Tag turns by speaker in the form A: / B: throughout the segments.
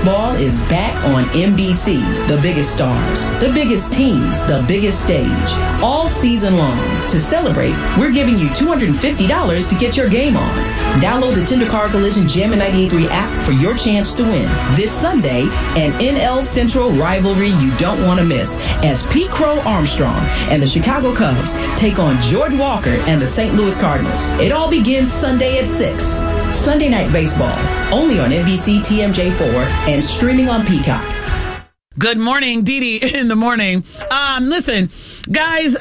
A: Baseball is back on NBC. The biggest stars, the biggest teams, the biggest stage. All season long. To celebrate, we're giving you $250 to get your game on. Download the Tender Car Collision Jammin' 98.3 app for your chance to win. This Sunday, an NL Central rivalry you don't want to miss as Pete Crow Armstrong and the Chicago Cubs take on Jordan Walker and the St. Louis Cardinals. It all begins Sunday at 6. Sunday Night Baseball, only on NBC TMJ4 and streaming on Peacock.
B: Good morning, Dee Dee in the morning. Listen, guys,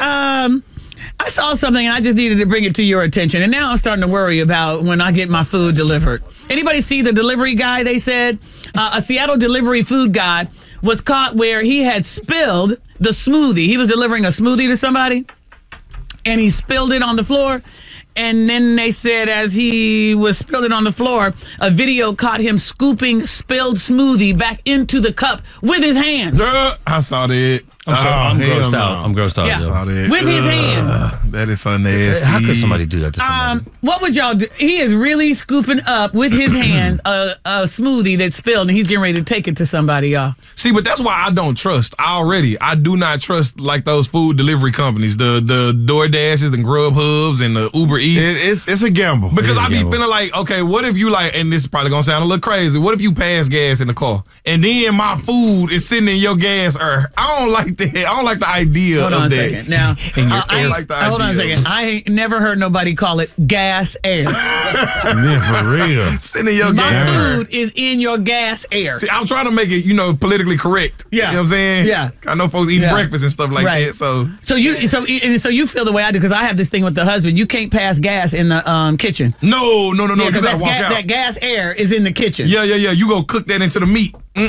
B: I saw something and I just needed to bring it to your attention. And now I'm starting to worry about when I get my food delivered. Anybody see the delivery guy? They said a Seattle delivery food guy was caught where he had spilled the smoothie. He was delivering a smoothie to somebody and he spilled it on the floor. And then they said as he was spilling on the floor, a video caught him scooping spilled smoothie back into the cup with his hands.
C: I saw that.
D: I'm grossed out. I'm grossed out.
B: Yeah.
C: I saw that.
B: With his hands.
C: That is so nasty.
D: How could somebody do that to somebody?
B: What would y'all do? He is really scooping up with his hands a smoothie that spilled, and he's getting ready to take it to somebody, y'all.
C: See, but that's why I don't trust. I do not trust like those food delivery companies, the DoorDashes and Grubhubs and the Uber Eats.
E: It's a gamble.
C: Because I be feeling like, okay, what if you like, and this is probably gonna sound a little crazy, what if you pass gas in the car and then my food is sitting in your gas? Or I don't like that. I don't like the idea
B: Hold
C: of
B: on a
C: that.
B: second. Now, hold on a second. I ain't never heard nobody call it gas air.
E: Yeah, for real.
C: Sitting in your
B: My
C: gas.
B: food is in your gas air.
C: See, I'm trying to make it, politically correct.
B: Yeah.
C: You know what I'm saying?
B: Yeah.
C: I know folks eat breakfast and stuff like
B: Right.
C: that. So
B: you feel the way I do because I have this thing with the husband. You can't pass gas in the kitchen.
C: No.
B: Yeah, because
C: gotta walk out.
B: that gas air is in the kitchen.
C: Yeah. You go cook that into the meat.
B: Trey,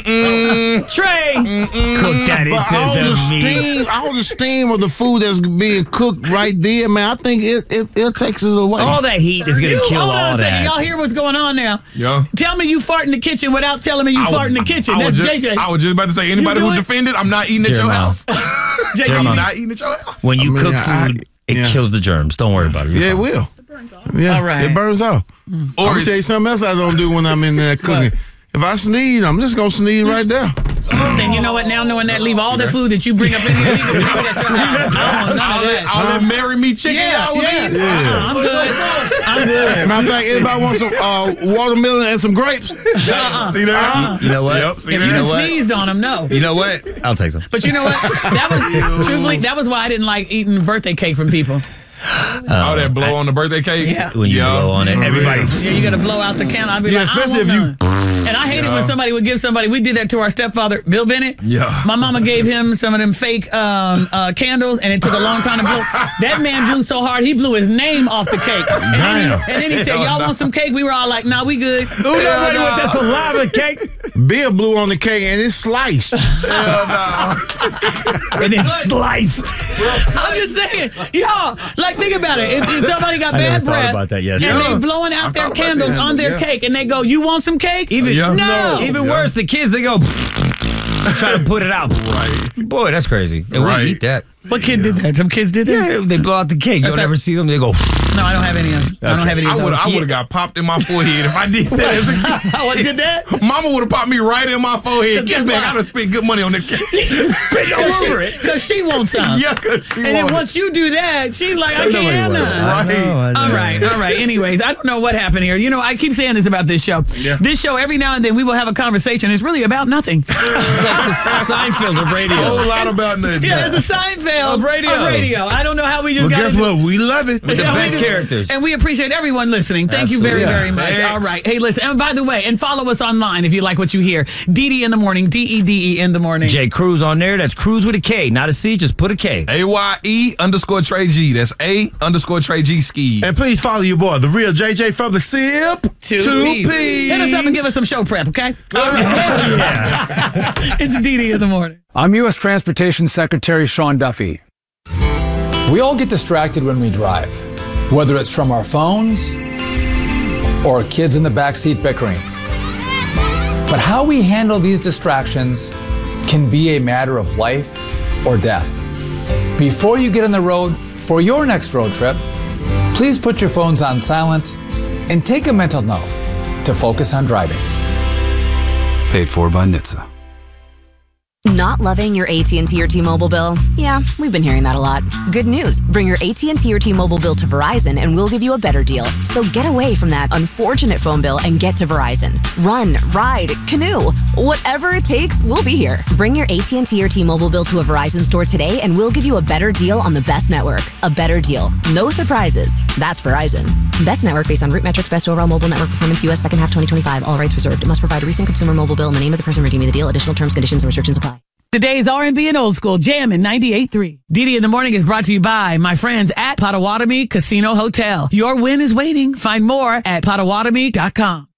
D: Cook that
E: But
D: into the meat.
E: all the steam of the food that's being cooked right there, man, I think it takes it away.
D: All that heat is going to kill
B: hold on
D: all
B: a second.
D: that.
B: Y'all hear w's going on now?
C: Yeah.
B: Tell me you fart in the kitchen without telling me you fart in the kitchen. That's JJ.
C: I was just about to say, anybody
B: You do
C: who
B: it?
C: defended, I'm not eating at your
D: Jeremiah.
C: house.
B: JJ,
C: I'm not eating at your house.
D: When you cook
E: I-
D: food, it
E: yeah.
D: kills the germs. Don't worry about it. You're
E: Yeah, it
D: fine.
E: will. Yeah,
B: All right.
E: it burns off.
C: Or
E: I'm gonna
C: it's-
E: tell you something else I don't do when I'm in there cooking. If I sneeze, I'm just gonna sneeze right there.
B: Then you know what? Now knowing that, leave all the food that you bring up in here. Leave it at your house. I don't want none of that.
C: all that marry me chicken
B: Yeah,
C: I was eating.
B: I'm good. I'm good.
E: Matter of fact, anybody want some watermelon and some grapes?
C: See there?
D: You know what?
C: Yep, see
B: If
C: there?
B: you
D: know
B: done
D: what?
B: sneezed on them, no.
D: You know what? I'll take some.
B: But you know what? That was why I didn't like eating birthday cake from people.
C: All that blow on the birthday cake.
B: Yeah.
D: When you blow on it, everybody.
B: Yeah, you got to blow out the candle. I'd be
E: Yeah,
B: like,
E: especially
B: I don't
E: if
B: want none. And I hate it when somebody would give somebody. We did that to our stepfather, Bill Bennett.
C: Yeah.
B: My mama gave him some of them fake candles, and it took a long time to blow. That man blew so hard, he blew his name off the cake. And then he said, y'all want some cake? We were all like, nah, we good.
D: Nobody with that saliva cake.
E: Bill blew on the cake and it's sliced.
D: And then sliced.
B: I'm just saying, y'all, like, think about it. If somebody got
D: I never
B: bad
D: thought
B: breath
D: about that, yes.
B: and
C: Yeah.
B: they blowing out their
C: thought about
B: candles
C: that.
B: on their
E: Yeah.
B: cake, and they go, you want some cake?
C: Yeah.
B: No.
D: Even worse, the kids, they go try to put it out.
C: Right.
D: Boy, that's crazy. And
C: Right.
D: we eat that.
B: What kid did that? Some kids did that?
D: Yeah, they blow out the cake. You don't
B: That's
D: ever see them. They go.
B: No, I don't have any of them. I don't have any
C: I
B: of
C: would
B: those.
C: have got popped in my forehead if I did that as a kid.
B: Oh, I did that?
C: Mama would have popped me right in my forehead. Get
B: Guess
C: back.
B: why?
C: I done spent good money on this cake.
B: Because she wants some.
C: Yeah, because she
B: And then
C: wanted
B: once you do that, she's like, I
D: Nobody
B: can't have
D: wanted it.
B: none.
D: I know, I know.
B: All right. Anyways, I don't know what happened here. You know, I keep saying this about this show.
C: Yeah.
B: This show, every now and then, we will have a conversation. It's really about nothing.
D: It's like the Seinfeld of
C: a
D: radio.
C: whole lot about nothing.
B: Yeah, it's a Seinfeld
D: Of radio.
B: I don't know how we just
E: Well,
B: got
E: guess
B: into
E: what? We love it.
D: With the
B: Yeah, we
D: best
B: do.
D: characters.
B: And we appreciate everyone listening. Thank you very,
D: Absolutely.
B: very much.
C: Thanks.
B: All right. Hey, listen. And by the way, and follow us online if you like what you hear. DD in the morning. DEDE in the morning.
D: J. Cruz on there. That's Cruz with a K, not a C. Just put a K.
C: AYE_Trey G. That's A_Trey G ski.
E: And please follow your boy, the real JJ from the SIP.
B: Two
E: P's.
B: P's. Hit us up and give us some show prep, okay? All right. It's DD in the morning.
F: I'm U.S. Transportation Secretary Sean Duffy. We all get distracted when we drive, whether it's from our phones or kids in the backseat bickering. But how we handle these distractions can be a matter of life or death. Before you get on the road for your next road trip, please put your phones on silent and take a mental note to focus on driving.
G: Paid for by NHTSA.
H: Not loving your AT&T or T-Mobile bill? Yeah, we've been hearing that a lot. Good news. Bring your AT&T or T-Mobile bill to Verizon and we'll give you a better deal. So get away from that unfortunate phone bill and get to Verizon. Run, ride, canoe. Whatever it takes, we'll be here. Bring your AT&T or T-Mobile bill to a Verizon store today and we'll give you a better deal on the best network. A better deal. No surprises. That's Verizon. Best network based on root metrics, best overall mobile network performance, U.S. second half 2025. All rights reserved. Must provide a recent consumer mobile bill in the name of the person redeeming the deal. Additional terms, conditions, and restrictions apply.
B: Today's R&B and Old School Jam in 98.3. Didi in the Morning is brought to you by my friends at Potawatomi Casino Hotel. Your win is waiting. Find more at Potawatomi.com.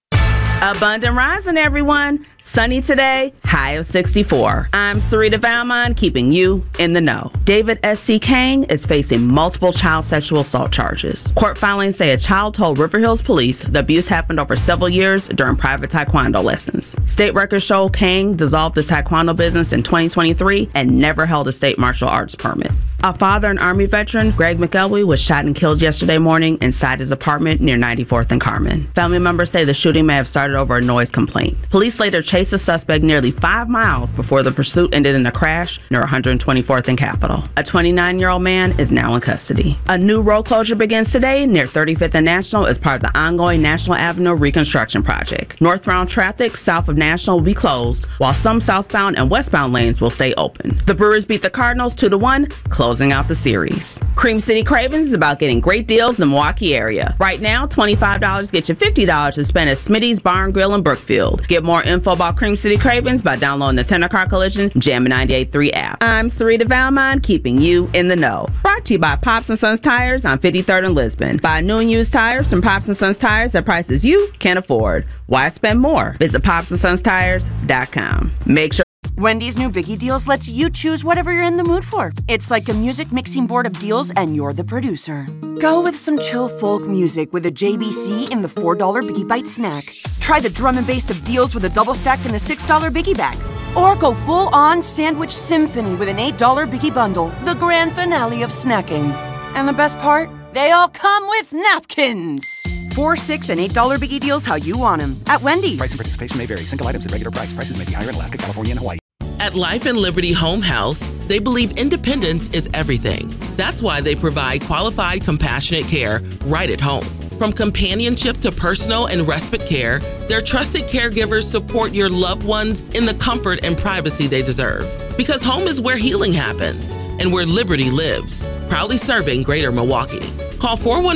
I: Abundant rising, everyone. Sunny today, high of 64. I'm Sarita Valmont, keeping you in the know. David S.C. Kang is facing multiple child sexual assault charges. Court filings say a child told River Hills police the abuse happened over several years during private taekwondo lessons. State records show Kang dissolved his taekwondo business in 2023 and never held a state martial arts permit. A father and Army veteran, Greg McElwee, was shot and killed yesterday morning inside his apartment near 94th and Carmen. Family members say the shooting may have started over a noise complaint. Police later chased the suspect nearly 5 miles before the pursuit ended in a crash near 124th and Capitol. A 29-year-old man is now in custody. A new road closure begins today near 35th and National as part of the ongoing National Avenue reconstruction project. Northbound traffic south of National will be closed, while some southbound and westbound lanes will stay open. The Brewers beat the Cardinals 2-1, closing out the series. Cream City Cravings is about getting great deals in the Milwaukee area. Right now, $25 gets you $50 to spend at Smitty's Bar & Grill in Brookfield. Get more info about Cream City Cravings by downloading the Tenor Car Collision Jam 98.3 app. I'm Sarita Valmont, keeping you in the know. Brought to you by Pops & Sons Tires on 53rd and Lisbon. Buy new and used tires from Pops & Sons Tires at prices you can afford. Why spend more? Visit popsandsonstires.com. Make sure
J: Wendy's new Biggie Deals lets you choose whatever you're in the mood for. It's like a music mixing board of deals and you're the producer. Go with some chill folk music with a JBC in the $4 Biggie Bite snack. Try the drum and bass of deals with a double stack in the $6 Biggie Bag. Or go full-on sandwich symphony with an $8 Biggie Bundle, the grand finale of snacking. And the best part? They all come with napkins. $4, $6, and $8 Biggie Deals how you want them at Wendy's.
K: Price and participation may vary. Single items at regular price. Prices may be higher in Alaska, California, and Hawaii.
L: At Life and Liberty Home Health, they believe independence is everything. That's why they provide qualified, compassionate care right at home. From companionship to personal and respite care, their trusted caregivers support your loved ones in the comfort and privacy they deserve. Because home is where healing happens and where liberty lives. Proudly serving Greater Milwaukee. Call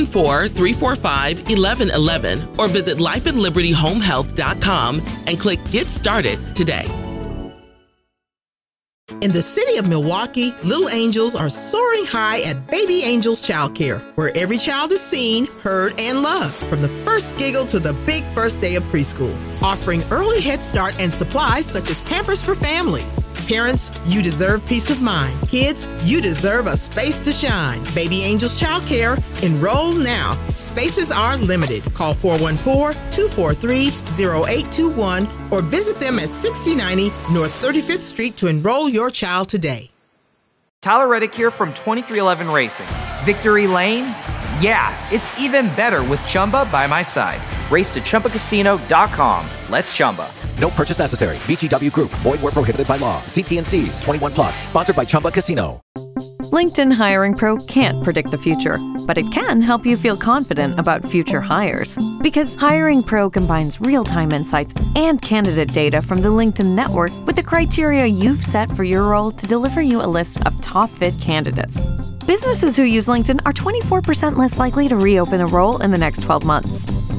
L: 414-345-1111 or visit lifeandlibertyhomehealth.com and click Get Started today.
M: In the city of Milwaukee, Little Angels are soaring high at Baby Angels Childcare, where every child is seen, heard, and loved, from the first giggle to the big first day of preschool. Offering early head start and supplies such as Pampers for families. Parents, you deserve peace of mind. Kids, you deserve a space to shine. Baby Angels Childcare. Enroll now. Spaces are limited. Call 414-243-0821 or visit them at 6090 North 35th Street to enroll your child today.
N: Tyler Reddick here from 2311 Racing. Victory Lane? Yeah, it's even better with Chumba by my side. Race to ChumbaCasino.com. Let's Chumba.
O: No purchase necessary. VGW Group. Void where prohibited by law. See T&Cs. 21 plus. Sponsored by Chumba Casino.
P: LinkedIn Hiring Pro can't predict the future, but it can help you feel confident about future hires. Because Hiring Pro combines real-time insights and candidate data from the LinkedIn network with the criteria you've set for your role to deliver you a list of top-fit candidates. Businesses who use LinkedIn are 24% less likely to reopen a role in the next 12 months.